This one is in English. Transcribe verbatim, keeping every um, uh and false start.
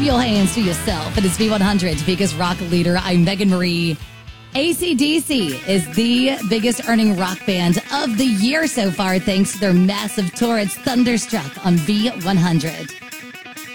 keep your hands to yourself. It is V one hundred, Topeka's rock leader. I'm Megan Marie. A C D C is the biggest earning rock band of the year so far, thanks to their massive tour. It's Thunderstruck on V one hundred.